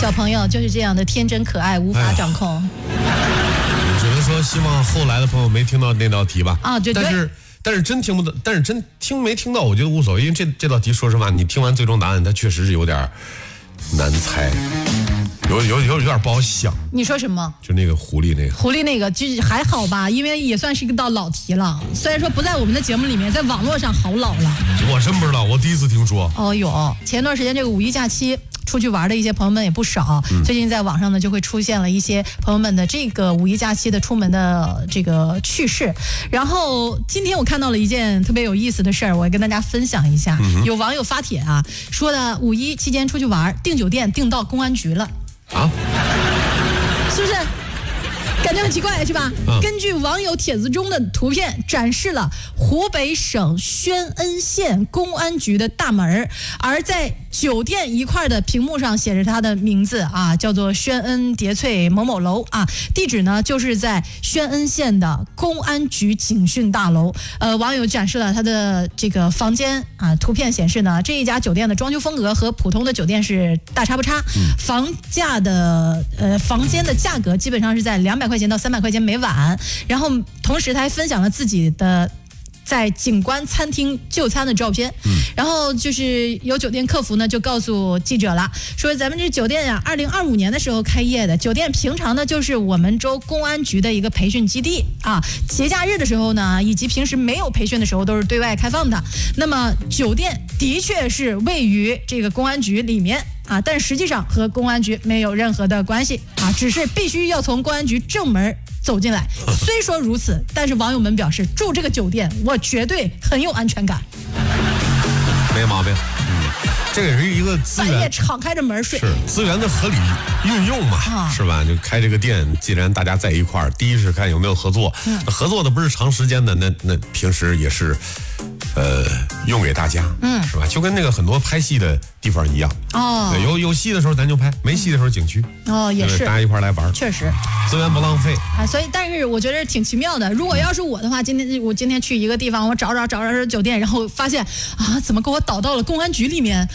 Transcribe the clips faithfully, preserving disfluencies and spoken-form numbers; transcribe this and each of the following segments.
小朋友就是这样的天真可爱，无法掌控。 哎、只能说希望后来的朋友没听到那道题吧。 啊，对对。 但是但是真听不到，但是真听没听到，我觉得无所谓，因为这这道题说实话，你听完最终答案，它确实是有点难猜。有有有有点不好想。 你说什么？ 就那个狐狸那个。 狐狸那个就是还好吧，因为也算是一道老题了。虽然说不在我们的节目里面，在网络上好老了。 我真不知道，我第一次听说。 哦，有前段时间这个五一假期出去玩的一些朋友们也不少，嗯、最近在网上呢就会出现了一些朋友们的这个五一假期的出门的这个趣事。然后今天我看到了一件特别有意思的事儿，我跟大家分享一下。嗯、有网友发帖啊，说的五一期间出去玩，订酒店订到公安局了。啊，是不是感觉很奇怪是吧？嗯、根据网友帖子中的图片展示了湖北省宣恩县公安局的大门，而在酒店一块的屏幕上写着他的名字啊，叫做宣恩叠翠某某楼啊，地址呢就是在宣恩县的公安局警训大楼。呃，网友展示了他的这个房间啊，图片显示呢，这一家酒店的装修风格和普通的酒店是大差不差，嗯、房价的呃房间的价格基本上是在两百块钱到三百块钱每晚，然后同时他还分享了自己的在景观餐厅就餐的照片，嗯、然后就是有酒店客服呢就告诉记者了，说咱们这酒店呀、啊，二零二五年的时候开业的，酒店平常呢就是我们州公安局的一个培训基地啊，节假日的时候呢，以及平时没有培训的时候都是对外开放的。那么酒店的确是位于这个公安局里面啊，但实际上和公安局没有任何的关系啊，只是必须要从公安局正门走进来。虽说如此，但是网友们表示，住这个酒店我绝对很有安全感， 没毛病。嗯，这个也是一个资源， 半夜敞开着门睡， 是资源的合理运用嘛，啊、是吧？就开这个店，既然大家在一块儿，第一是看有没有合作，嗯、合作的不是长时间的，那那平时也是。呃，用给大家，嗯，是吧？就跟那个很多拍戏的地方一样，哦，有有戏的时候咱就拍，没戏的时候景区， 哦，也是， 大家一块来玩， 确实， 资源不浪费啊。所以，但是我觉得挺奇妙的。如果要是我的话，今天我今天去一个地方，我找找找找酒店，然后发现啊，怎么给我导到了公安局里面？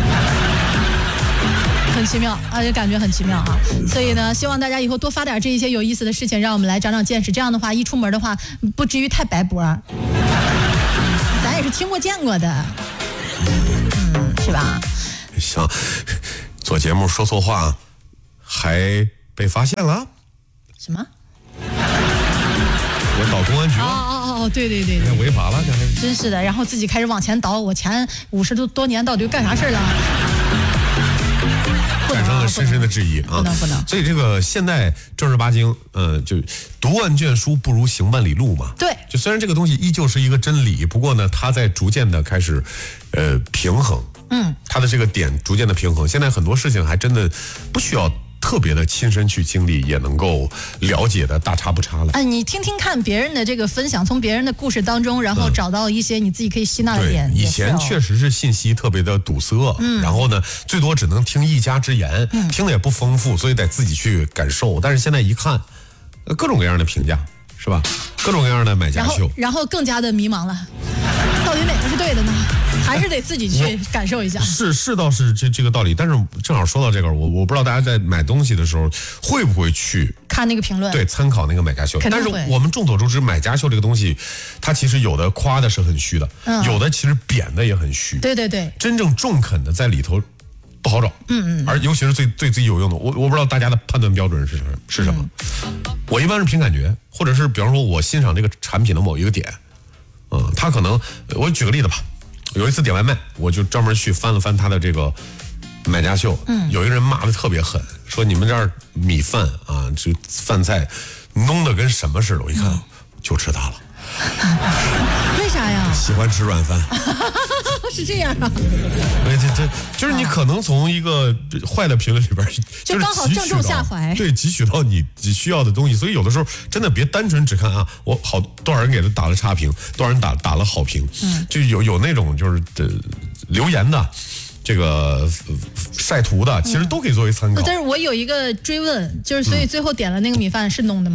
很奇妙，而且感觉很奇妙啊！所以呢，希望大家以后多发点这一些有意思的事情，让我们来长长见识。这样的话，一出门的话，不至于太白脖。咱也是听过见过的，嗯，是吧？ 像做节目说错话，还被发现了？ 什么？ 我导公安局了？ 哦哦哦，对对对对， 违法了，这还真是的。然后自己开始往前倒，我前五十多多年到底干啥事了？ 产生了深深的质疑啊！ 不能不能。 所以这个现代正儿八经，呃，就读万卷书不如行万里路嘛。 对。 就虽然这个东西依旧是一个真理，不过呢，它在逐渐的开始，呃，平衡。嗯。它的这个点逐渐的平衡，现在很多事情还真的不需要特别的亲身去经历，也能够了解的大差不差了。 哎、呃，你听听看别人的这个分享，从别人的故事当中，然后找到一些你自己可以吸纳的点。 对，以前确实是信息特别的堵塞，嗯，然后呢，最多只能听一家之言，嗯、听的也不丰富，所以得自己去感受。但是现在一看，各种各样的评价，是吧？各种各样的买家秀， 然后, 然后更加的迷茫了，到底哪个是对的呢？还是得自己去感受一下。 是是倒是这这个道理，但是正好说到这个，我我不知道大家在买东西的时候会不会去看那个评论， 对，参考那个买家秀。但是我们众所周知，买家秀这个东西，它其实有的夸的是很虚的，嗯、有的其实贬的也很虚。 对对对， 真正中肯的在里头不好找。嗯嗯。而尤其是最对自己有用的，我我不知道大家的判断标准是是什么。嗯、我一般是凭感觉，或者是比方说我欣赏这个产品的某一个点，嗯，他可能我举个例子吧。有一次点外卖，我就专门去翻了翻他的这个买家秀，嗯，有一个人骂的特别狠，说你们这儿米饭啊，这饭菜弄得跟什么似的。我一看，嗯、就吃它了。 为啥呀？ 喜欢吃软饭。 是这样啊？ 对对对，就是你可能从一个坏的评论里边， 就刚好正中下怀， 对，汲取到你需要的东西。所以有的时候真的别单纯只看啊，我好多少人给他打了差评，多少人打打了好评，嗯，就有有那种就是呃留言的。这个晒图的其实都可以作为参考。 嗯、但是我有一个追问，就是所以最后点了那个米饭是弄的吗？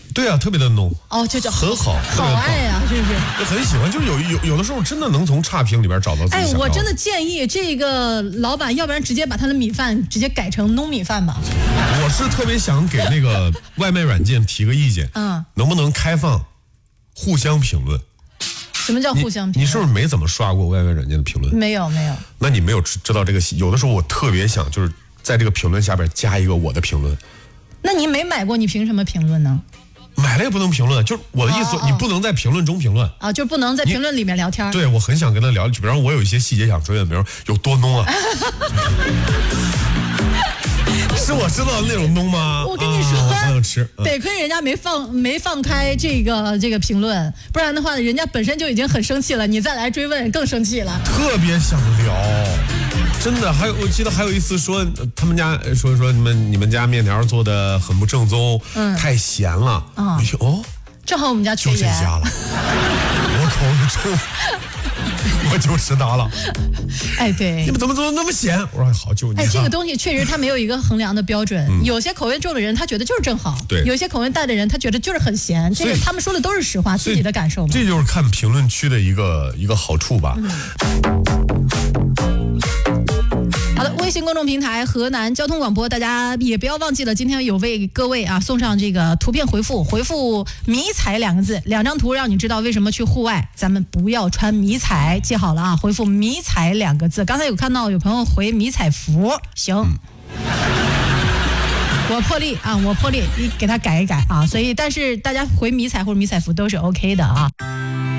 对啊，特别的浓。 哦，就叫很好， 好爱呀、啊，是不是？ 就很喜欢，就是有有有的时候真的能从差评里边找到自己想要的。 哎，我真的建议这个老板，要不然直接把他的米饭直接改成糯米饭吧。 我是特别想给那个外卖软件提个意见，嗯，能不能开放互相评论？ 什么叫互相评论？ 你, 你是不是没怎么刷过外卖软件的评论？ 没有，没有。 那你没有知道这个？有的时候我特别想，就是在这个评论下边加一个我的评论。 那你没买过，你凭什么评论呢？ 买了也不能评论，就是我的意思，哦哦你不能在评论中评论啊，就不能在评论里面聊天。 对，我很想跟他聊，比方我有一些细节想追问，比如有多浓啊。是我知道的那种浓吗？ 我跟你说， 啊、好想吃。 嗯、得亏人家没放没放开这个这个评论，不然的话，人家本身就已经很生气了，你再来追问更生气了。 特别想聊，真的。还有，我记得还有一次说他们家说说你们你们家面条做的很不正宗，嗯，太咸了。啊、嗯，哦， 正好我们家缺盐。 就这家了，我口味重。我就吃它了， 哎，对， 你们怎么做那么咸？我说好，就你。 哎，这个东西确实它没有一个衡量的标准，嗯、有些口味重的人他觉得就是正好， 对； 有些口味淡的人他觉得就是很咸。这个他们说的都是实话，自己的感受嘛。 这就是看评论区的一个一个好处吧。嗯好的，微信公众平台河南交通广播，大家也不要忘记了，今天有为各位啊送上这个图片回复，回复迷彩两个字，两张图让你知道为什么去户外咱们不要穿迷彩，记好了啊，回复迷彩两个字。刚才有看到有朋友回迷彩服，行。嗯我破例啊，我破例，你给他改一改啊，所以但是大家回迷彩或者迷彩服都是 OK 的啊。